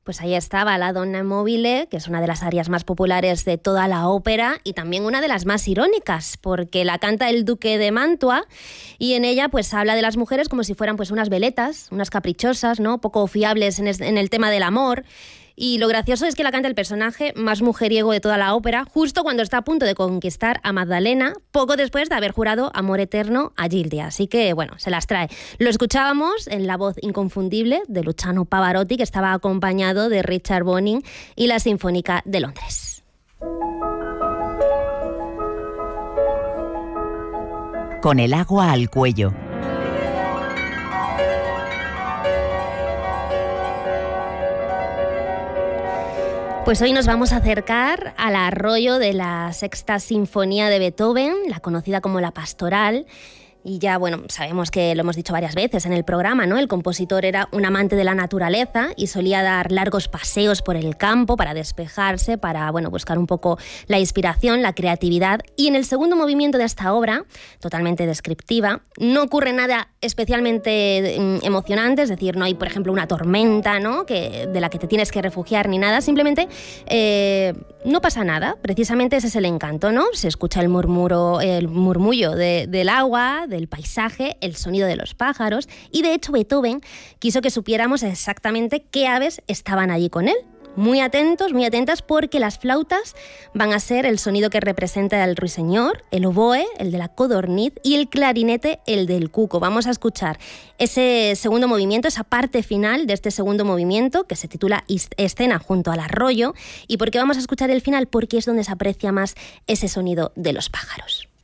Pues ahí estaba la Donna Mobile, que es una de las arias más populares de toda la ópera y también una de las más irónicas, porque la canta el duque de Mantua y en ella pues habla de las mujeres como si fueran pues unas veletas, unas caprichosas, ¿no? Poco fiables en el tema del amor. Y lo gracioso es que la canta el personaje más mujeriego de toda la ópera, justo cuando está a punto de conquistar a Magdalena, poco después de haber jurado amor eterno a Gildia. Así que, bueno, se las trae. Lo escuchábamos en la voz inconfundible de Luciano Pavarotti, que estaba acompañado de Richard Boning y la Sinfónica de Londres. Con el agua al cuello. Pues hoy nos vamos a acercar al arroyo de la Sexta Sinfonía de Beethoven, la conocida como la Pastoral. Y ya, bueno, sabemos que lo hemos dicho varias veces en el programa, ¿no? El compositor era un amante de la naturaleza y solía dar largos paseos por el campo para despejarse, para, bueno, buscar un poco la inspiración, la creatividad. Y en el segundo movimiento de esta obra, totalmente descriptiva, no ocurre nada especialmente emocionante, es decir, no hay, por ejemplo, una tormenta, ¿no? De la que te tienes que refugiar ni nada, simplemente no pasa nada. Precisamente ese es el encanto, ¿no? Se escucha el murmullo del agua, del paisaje, el sonido de los pájaros, y de hecho Beethoven quiso que supiéramos exactamente qué aves estaban allí con él. Muy atentos, muy atentas, porque las flautas van a ser el sonido que representa el ruiseñor, el oboe, el de la codorniz, y el clarinete, el del cuco. Vamos a escuchar ese segundo movimiento, esa parte final de este segundo movimiento, que se titula Escena junto al arroyo. ¿Y por qué vamos a escuchar el final? Porque es donde se aprecia más ese sonido de los pájaros.